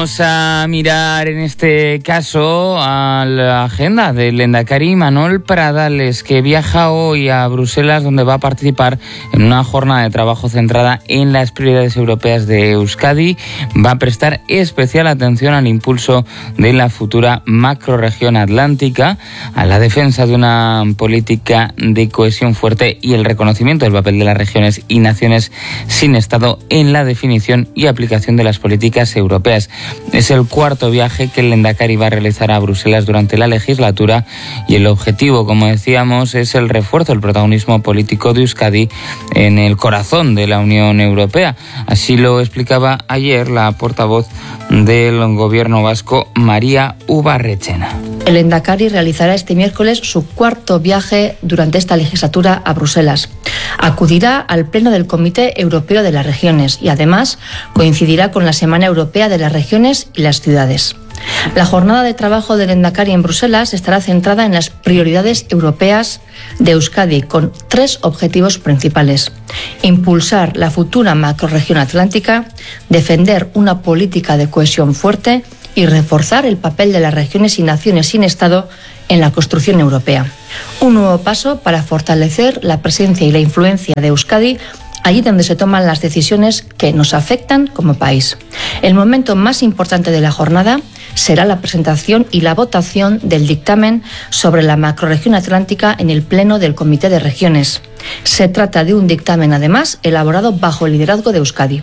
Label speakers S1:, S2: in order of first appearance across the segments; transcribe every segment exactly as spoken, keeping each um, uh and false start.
S1: Vamos a mirar en este caso a la agenda del lehendakari Imanol Pradales, que viaja hoy a Bruselas, donde va a participar en una jornada de trabajo centrada en las prioridades europeas de Euskadi. Va a prestar especial atención al impulso de la futura macrorregión atlántica, a la defensa de una política de cohesión fuerte y el reconocimiento del papel de las regiones y naciones sin Estado en la definición y aplicación de las políticas europeas. Es el cuarto viaje que el lehendakari va a realizar a Bruselas durante la legislatura y el objetivo, como decíamos, es el refuerzo del protagonismo político de Euskadi en el corazón de la Unión Europea. Así lo explicaba ayer la portavoz del gobierno vasco, María Ubarretxena.
S2: El lehendakari realizará este miércoles su cuarto viaje durante esta legislatura a Bruselas. Acudirá al pleno del Comité Europeo de las Regiones y además coincidirá con la Semana Europea de las Regiones y las Ciudades. La jornada de trabajo del lehendakari en Bruselas estará centrada en las prioridades europeas de Euskadi, con tres objetivos principales: impulsar la futura macrorregión atlántica, defender una política de cohesión fuerte y reforzar el papel de las regiones y naciones sin Estado en la construcción europea. Un nuevo paso para fortalecer la presencia y la influencia de Euskadi allí donde se toman las decisiones que nos afectan como país. El momento más importante de la jornada será la presentación y la votación del dictamen sobre la macrorregión atlántica en el Pleno del Comité de Regiones. Se trata de un dictamen, además, elaborado bajo el liderazgo de Euskadi.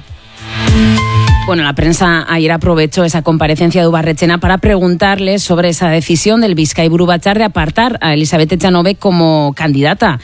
S3: Bueno, la prensa ayer aprovechó esa comparecencia de Ubarretxena para preguntarle sobre esa decisión del Bizkaiburu Batzar de apartar a Elizabeth Echanove como candidata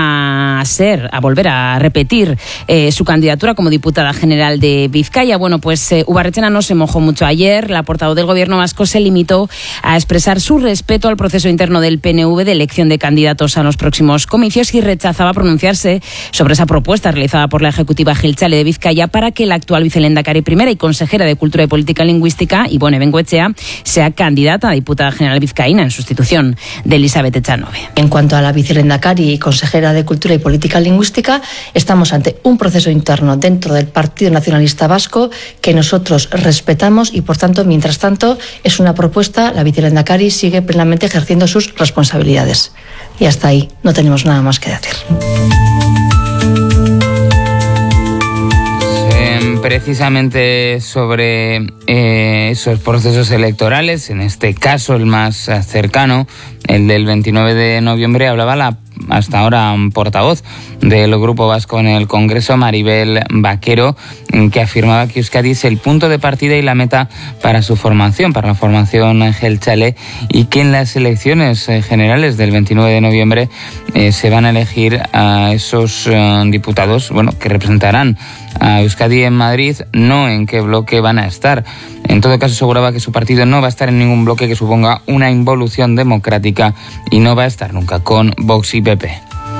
S3: a ser, a volver a repetir eh, su candidatura como diputada general de Vizcaya. Bueno, pues eh, Ubarretxena no se mojó mucho ayer. La portavoz del gobierno vasco se limitó a expresar su respeto al proceso interno del P N V de elección de candidatos a los próximos comicios y rechazaba pronunciarse sobre esa propuesta realizada por la ejecutiva Jeltzale de Vizcaya para que la actual vicelehendakari primera y consejera de Cultura y Política Lingüística, Ibone Bengoechea, sea candidata a diputada general vizcaína en sustitución de Elizabeth Echanove.
S2: En cuanto a la vicelehendakari y consejera de Cultura y Política Lingüística, estamos ante un proceso interno dentro del Partido Nacionalista Vasco que nosotros respetamos y, por tanto, mientras tanto, es una propuesta. La vicelehendakari sigue plenamente ejerciendo sus responsabilidades. Y hasta ahí no tenemos nada más que decir.
S1: Precisamente sobre eh, esos procesos electorales, en este caso el más cercano, el del veintinueve de noviembre, hablaba la hasta ahora portavoz del Grupo Vasco en el Congreso, Maribel Vaquero, que afirmaba que Euskadi es el punto de partida y la meta para su formación, para la formación Jeltzale, y que en las elecciones generales del veintinueve de noviembre eh, se van a elegir a esos eh, diputados, bueno, que representarán a Euskadi en Madrid, no en qué bloque van a estar. En todo caso, aseguraba que su partido no va a estar en ningún bloque que suponga una involución democrática y no va a estar nunca con Vox y P P.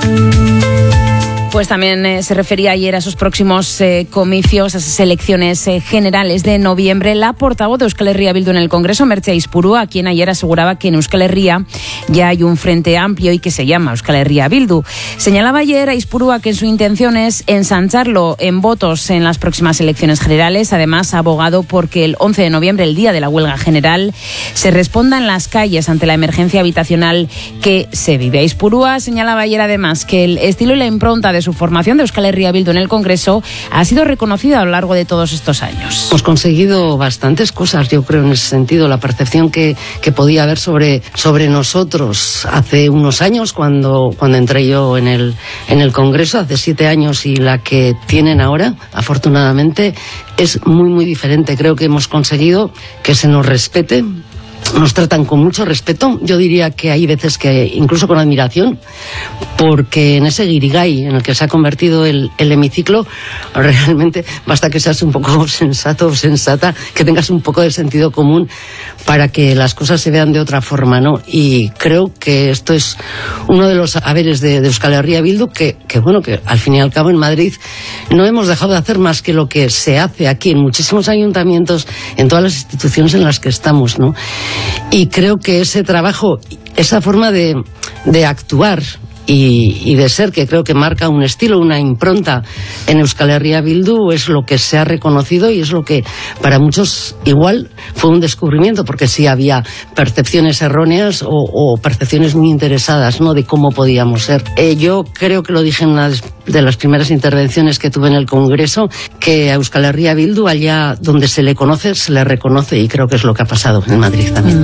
S3: Pues también eh, se refería ayer a esos próximos eh, comicios, a esas elecciones eh, generales de noviembre. La portavoz de Euskal Herria Bildu en el Congreso, Merche Aizpurua, quien ayer aseguraba que en Euskal Herria ya hay un frente amplio y que se llama Euskal Herria Bildu. Señalaba ayer Aizpurua que su intención es ensancharlo en votos en las próximas elecciones generales. Además, ha abogado porque el once de noviembre, el día de la huelga general, se responda en las calles ante la emergencia habitacional que se vive. Aizpurua señalaba ayer además que el estilo y la impronta de su formación de Euskal Herria Bildu en el Congreso ha sido reconocida a lo largo de todos estos años.
S4: Hemos conseguido bastantes cosas, yo creo, en ese sentido. La percepción que, que podía haber sobre, sobre nosotros hace unos años, cuando, cuando entré yo en el, en el Congreso, hace siete años, y la que tienen ahora, afortunadamente, es muy, muy diferente. Creo que hemos conseguido que se nos respete. Nos tratan con mucho respeto, yo diría que hay veces que incluso con admiración, porque en ese guirigay en el que se ha convertido el, el hemiciclo, realmente basta que seas un poco sensato o sensata, que tengas un poco de sentido común para que las cosas se vean de otra forma, ¿no? Y creo que esto es uno de los haberes de, de Euskal Herria Bildu, que, que bueno, que al fin y al cabo en Madrid no hemos dejado de hacer más que lo que se hace aquí en muchísimos ayuntamientos, en todas las instituciones en las que estamos, ¿no? Y creo que ese trabajo, esa forma de, de actuar y, y de ser, que creo que marca un estilo, una impronta en Euskal Herria Bildu, es lo que se ha reconocido y es lo que para muchos igual fue un descubrimiento, porque sí había percepciones erróneas o, o percepciones muy interesadas, ¿no?, de cómo podíamos ser. Eh, yo creo que lo dije en una de las primeras intervenciones que tuve en el Congreso, que a Euskal Herria Bildu, allá donde se le conoce, se le reconoce, y creo que es lo que ha pasado en Madrid también.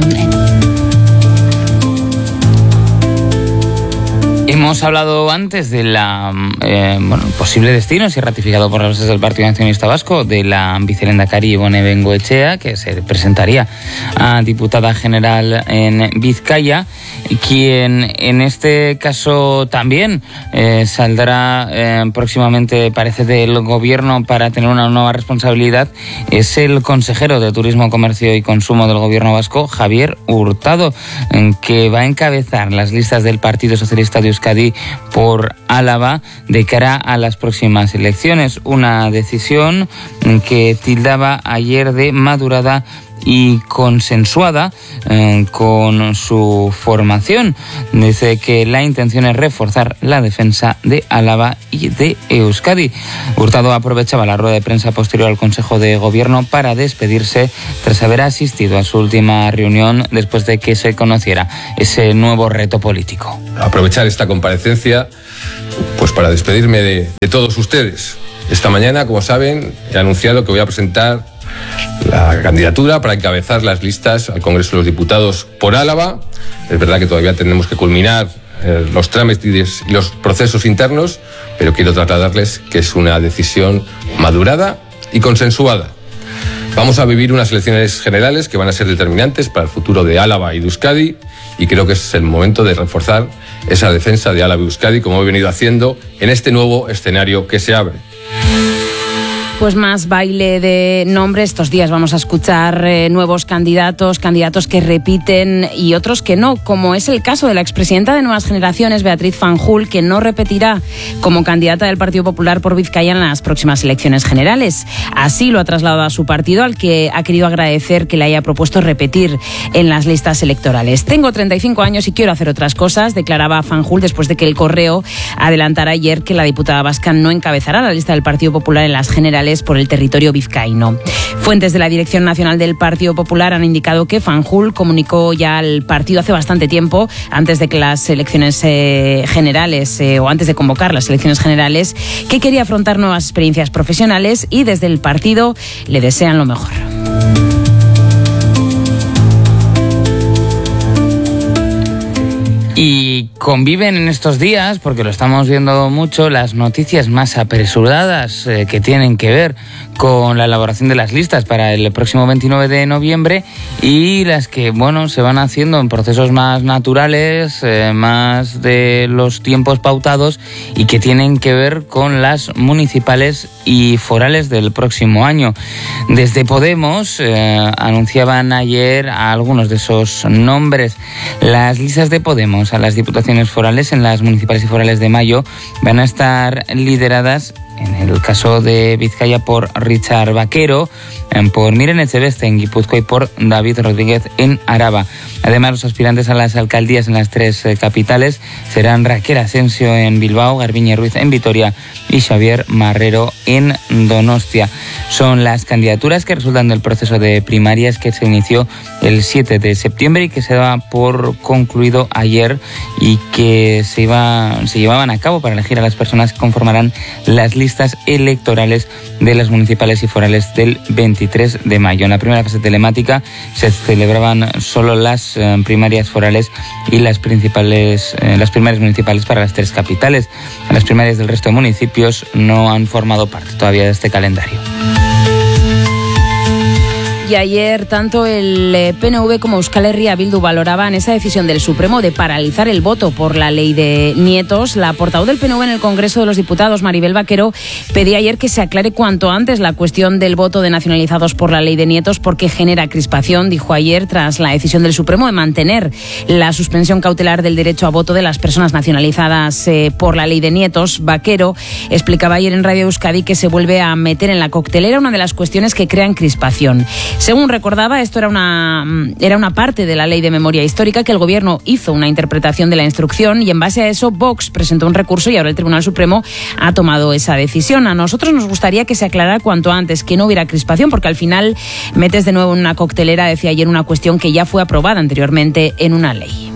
S1: Hemos hablado antes de la eh, bueno, posible destino, si ratificado por las bases del Partido Nacionalista Vasco, de la vicelehendakari Ibone Bengoechea, que se presentaría a diputada general en Vizcaya, quien en este caso también eh, saldrá eh, próximamente, parece, del gobierno para tener una nueva responsabilidad, es el consejero de Turismo, Comercio y Consumo del gobierno vasco, Javier Hurtado, que va a encabezar las listas del Partido Socialista de Euskadi por Álava de cara a las próximas elecciones. Una decisión que tildaba ayer de madurada y consensuada eh, con su formación. Dice que la intención es reforzar la defensa de Álava y de Euskadi. Hurtado aprovechaba la rueda de prensa posterior al Consejo de Gobierno para despedirse tras haber asistido a su última reunión después de que se conociera ese nuevo reto político.
S5: Aprovechar esta comparecencia pues para despedirme de, de todos ustedes. Esta mañana, como saben, he anunciado que voy a presentar la candidatura para encabezar las listas al Congreso de los Diputados por Álava. Es verdad que todavía tenemos que culminar eh, los trámites y los procesos internos, pero quiero trasladarles que es una decisión madurada y consensuada. Vamos a vivir unas elecciones generales que van a ser determinantes para el futuro de Álava y de Euskadi, y creo que es el momento de reforzar esa defensa de Álava y Euskadi, como he venido haciendo en este nuevo escenario que se abre.
S3: Pues más baile de nombres. Estos días vamos a escuchar eh, nuevos candidatos, candidatos que repiten y otros que no, como es el caso de la expresidenta de Nuevas Generaciones, Beatriz Fanjul, que no repetirá como candidata del Partido Popular por Vizcaya en las próximas elecciones generales. Así lo ha trasladado a su partido, al que ha querido agradecer que le haya propuesto repetir en las listas electorales. Tengo treinta y cinco años y quiero hacer otras cosas, declaraba Fanjul después de que el Correo adelantara ayer que la diputada vasca no encabezará la lista del Partido Popular en las generales por el territorio vizcaíno. Fuentes de la Dirección Nacional del Partido Popular han indicado que Fanjul comunicó ya al partido hace bastante tiempo, antes de que las elecciones eh, generales eh, o antes de convocar las elecciones generales, que quería afrontar nuevas experiencias profesionales, y desde el partido le desean lo mejor.
S1: Y conviven en estos días, porque lo estamos viendo mucho, las noticias más apresuradas eh, que tienen que ver con la elaboración de las listas para el próximo veintinueve de noviembre, y las que, bueno, se van haciendo en procesos más naturales, eh, más de los tiempos pautados, y que tienen que ver con las municipales y forales del próximo año. Desde Podemos eh, anunciaban ayer a algunos de esos nombres. Las listas de Podemos a las diputaciones forales en las municipales y forales de mayo van a estar lideradas, en el caso de Vizcaya, por Richard Vaquero, por Miren Echeveste en Guipúzcoa y por David Rodríguez en Araba. Además, los aspirantes a las alcaldías en las tres eh, capitales serán Raquel Asensio en Bilbao, Garbiñe Ruiz en Vitoria y Xavier Marrero en Donostia. Son las candidaturas que resultan del proceso de primarias que se inició el siete de septiembre y que se daba por concluido ayer, y que se, iba, se llevaban a cabo para elegir a las personas que conformarán las listas electorales de las municipales y forales del veintitrés de mayo. En la primera fase telemática se celebraban solo las eh, primarias forales y las principales eh, las primarias municipales para las tres capitales. Las primarias del resto de municipios no han formado parte todavía de este calendario.
S3: Y ayer tanto el P N V como Euskal Herria Bildu valoraban esa decisión del Supremo de paralizar el voto por la ley de nietos. La portavoz del P N V en el Congreso de los Diputados, Maribel Vaquero, pedía ayer que se aclare cuanto antes la cuestión del voto de nacionalizados por la ley de nietos, porque genera crispación, dijo ayer, tras la decisión del Supremo de mantener la suspensión cautelar del derecho a voto de las personas nacionalizadas eh, por la ley de nietos. Vaquero explicaba ayer en Radio Euskadi que se vuelve a meter en la coctelera una de las cuestiones que crean crispación. Según recordaba, esto era una, era una parte de la Ley de Memoria Histórica, que el Gobierno hizo una interpretación de la instrucción y en base a eso Vox presentó un recurso y ahora el Tribunal Supremo ha tomado esa decisión. A nosotros nos gustaría que se aclarara cuanto antes, que no hubiera crispación, porque al final metes de nuevo en una coctelera, decía ayer, una cuestión que ya fue aprobada anteriormente en una ley.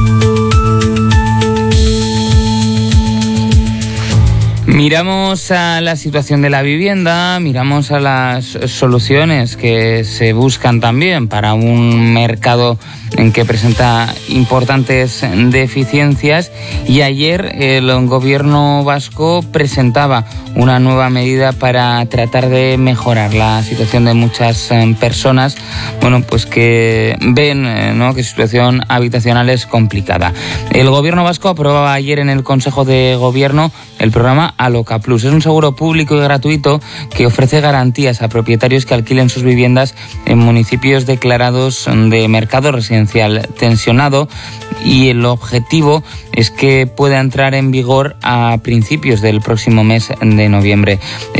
S1: Miramos a la situación de la vivienda, miramos a las soluciones que se buscan también para un mercado en que presenta importantes deficiencias, y ayer el gobierno vasco presentaba una nueva medida para tratar de mejorar la situación de muchas personas, bueno, pues que ven, ¿no?, que su situación habitacional es complicada. El gobierno vasco aprobaba ayer en el Consejo de Gobierno el programa Aloca Plus. Es un seguro público y gratuito que ofrece garantías a propietarios que alquilen sus viviendas en municipios declarados de mercado residencial tensionado, y el objetivo es que pueda entrar en vigor a principios del próximo mes de noviembre.